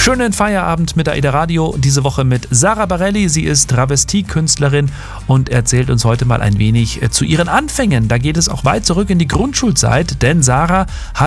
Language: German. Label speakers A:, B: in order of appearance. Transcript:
A: Schönen Feierabend mit AIDA Radio, diese Woche mit Sarah Barelli. Sie ist Travestiekünstlerin und erzählt uns heute mal ein wenig zu ihren Anfängen. Da geht es auch weit zurück in die Grundschulzeit, denn Sarah hat